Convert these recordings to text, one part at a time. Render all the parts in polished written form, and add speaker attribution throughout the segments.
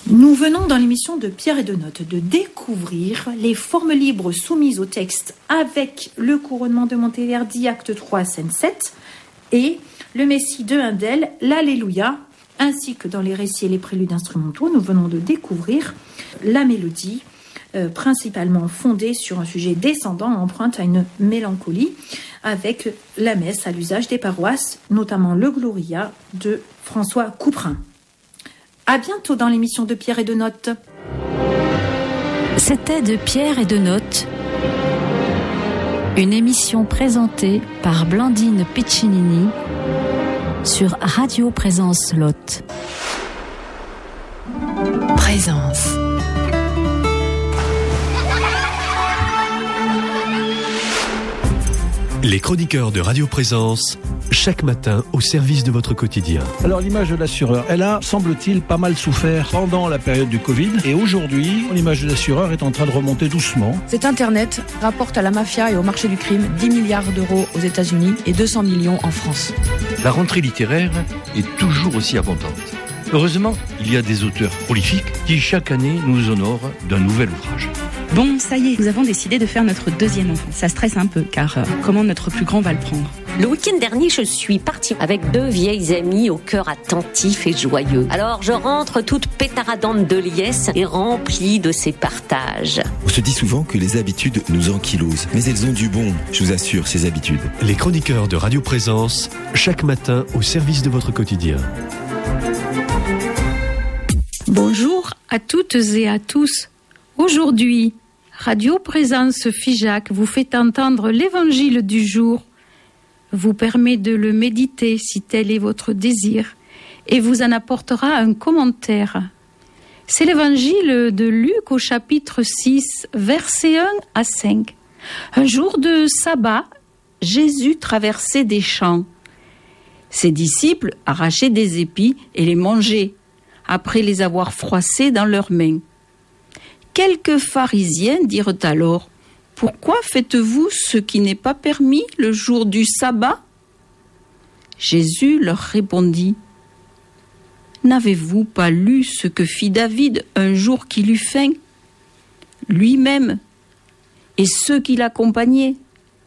Speaker 1: Nous venons dans l'émission de Pierre et de Notes de découvrir les formes libres soumises au texte avec le couronnement de Monteverdi, acte 3, scène 7, et le Messie de Handel, l'Alléluia, ainsi que dans les récits et les préludes instrumentaux, nous venons de découvrir la mélodie, principalement fondée sur un sujet descendant, empreinte à une mélancolie, avec la messe à l'usage des paroisses, notamment le Gloria de François Couperin. À bientôt dans l'émission de Pierre et de Notes.
Speaker 2: C'était de Pierre et de Notes, une émission présentée par Blandine Piccinini sur Radio Présence Lot. Présence.
Speaker 3: Les chroniqueurs de Radio Présence, chaque matin au service de votre quotidien.
Speaker 4: Alors l'image de l'assureur, elle a, semble-t-il, pas mal souffert pendant la période du Covid. Et aujourd'hui, l'image de l'assureur est en train de remonter doucement.
Speaker 5: Cet Internet rapporte à la mafia et au marché du crime 10 milliards d'euros aux États-Unis et 200 millions en France.
Speaker 6: La rentrée littéraire est toujours aussi abondante. Heureusement, il y a des auteurs prolifiques qui chaque année nous honorent d'un nouvel ouvrage.
Speaker 7: Bon, ça y est, nous avons décidé de faire notre deuxième enfant. Ça stresse un peu, car comment notre plus grand va le prendre ?
Speaker 8: Le week-end dernier, je suis partie avec 2 vieilles amies au cœur attentif et joyeux. Alors, je rentre toute pétaradante de liesse et remplie de ces partages.
Speaker 9: On se dit souvent que les habitudes nous ankylosent, mais elles ont du bon, je vous assure, ces habitudes.
Speaker 3: Les chroniqueurs de Radio Présence, chaque matin au service de votre quotidien.
Speaker 10: Bonjour à toutes et à tous. Aujourd'hui, Radio Présence Figeac vous fait entendre l'évangile du jour, vous permet de le méditer si tel est votre désir et vous en apportera un commentaire. C'est l'évangile de Luc au chapitre 6, versets 1 à 5. Un jour de sabbat, Jésus traversait des champs. Ses disciples arrachaient des épis et les mangeaient, après les avoir froissés dans leurs mains. Quelques pharisiens dirent alors : « Pourquoi faites-vous ce qui n'est pas permis le jour du sabbat ?» Jésus leur répondit : « N'avez-vous pas lu ce que fit David un jour qu'il eut faim, lui-même et ceux qui l'accompagnaient ?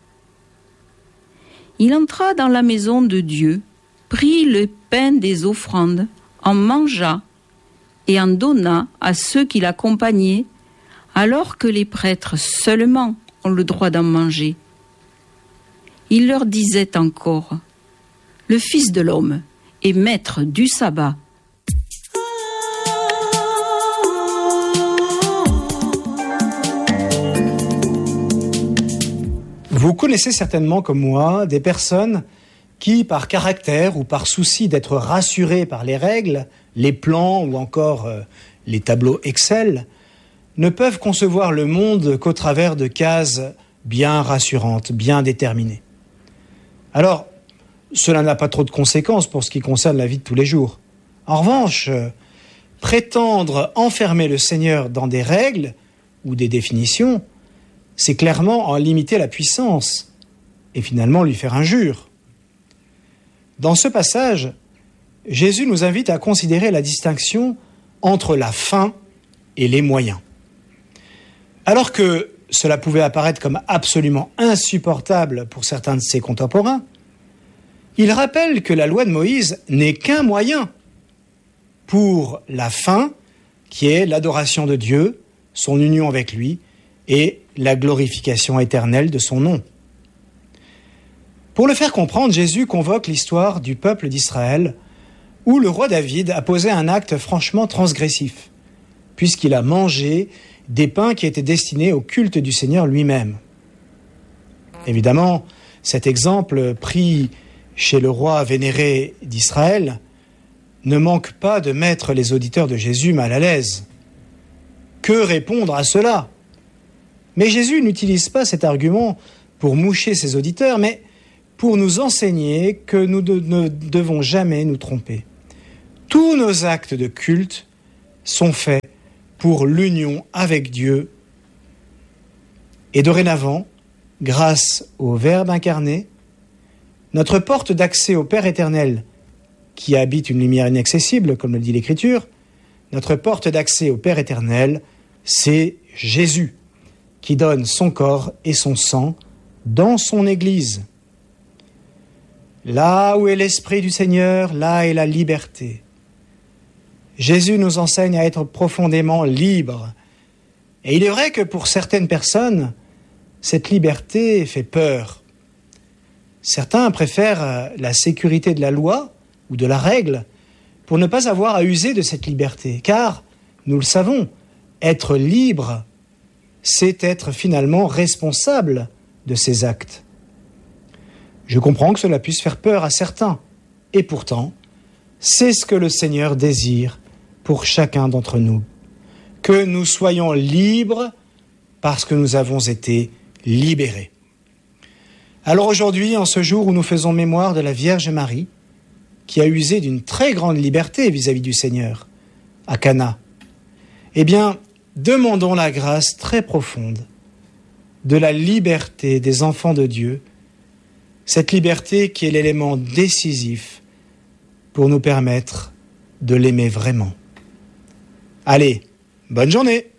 Speaker 10: Il entra dans la maison de Dieu, prit le pain des offrandes, en mangea et en donna à ceux qui l'accompagnaient, alors que les prêtres seulement ont le droit d'en manger. Il leur disait encore : « Le Fils de l'homme est maître du sabbat. »
Speaker 11: Vous connaissez certainement comme moi des personnes qui, par caractère ou par souci d'être rassurées par les règles, les plans ou encore les tableaux Excel, ne peuvent concevoir le monde qu'au travers de cases bien rassurantes, bien déterminées. Alors, cela n'a pas trop de conséquences pour ce qui concerne la vie de tous les jours. En revanche, prétendre enfermer le Seigneur dans des règles ou des définitions, c'est clairement en limiter la puissance et finalement lui faire injure. Dans ce passage, Jésus nous invite à considérer la distinction entre la fin et les moyens. Alors que cela pouvait apparaître comme absolument insupportable pour certains de ses contemporains, il rappelle que la loi de Moïse n'est qu'un moyen pour la fin, qui est l'adoration de Dieu, son union avec lui et la glorification éternelle de son nom. Pour le faire comprendre, Jésus convoque l'histoire du peuple d'Israël, où le roi David a posé un acte franchement transgressif, puisqu'il a mangé des pains qui étaient destinés au culte du Seigneur lui-même. Évidemment, cet exemple pris chez le roi vénéré d'Israël ne manque pas de mettre les auditeurs de Jésus mal à l'aise. Que répondre à cela ? Mais Jésus n'utilise pas cet argument pour moucher ses auditeurs, mais pour nous enseigner que nous ne devons jamais nous tromper. Tous nos actes de culte sont faits pour l'union avec Dieu. Et dorénavant, grâce au Verbe incarné, notre porte d'accès au Père éternel, qui habite une lumière inaccessible, comme le dit l'Écriture, notre porte d'accès au Père éternel, c'est Jésus, qui donne son corps et son sang dans son Église. Là où est l'Esprit du Seigneur, là est la liberté. Jésus nous enseigne à être profondément libres. Et il est vrai que pour certaines personnes, cette liberté fait peur. Certains préfèrent la sécurité de la loi ou de la règle pour ne pas avoir à user de cette liberté. Car, nous le savons, être libre, c'est être finalement responsable de ses actes. Je comprends que cela puisse faire peur à certains. Et pourtant, c'est ce que le Seigneur désire pour chacun d'entre nous. Que nous soyons libres parce que nous avons été libérés. Alors aujourd'hui, en ce jour où nous faisons mémoire de la Vierge Marie, qui a usé d'une très grande liberté vis-à-vis du Seigneur, à Cana, eh bien, demandons la grâce très profonde de la liberté des enfants de Dieu, cette liberté qui est l'élément décisif pour nous permettre de l'aimer vraiment. Allez, bonne journée!